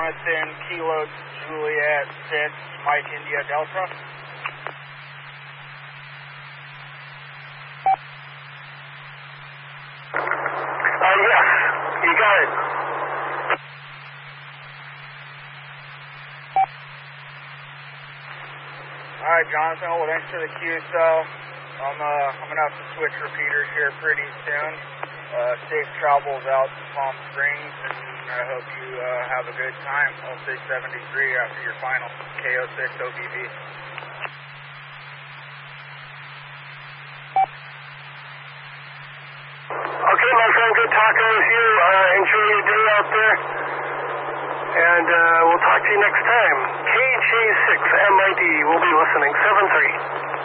Jonathan, Kilo Juliet 6, Mike India Delta. Yes, you got it. Alright, Jonathan, well, thanks for the QSO. I'm going to have to switch repeaters here pretty soon. Safe travels out to Palm Springs, and I hope you have a good time. I'll say 73 after your final. KO6 OBB. Okay, my friend, good talking with you. Enjoy your day out there. And we'll talk to you next time. KJ6 MID will be listening. 73.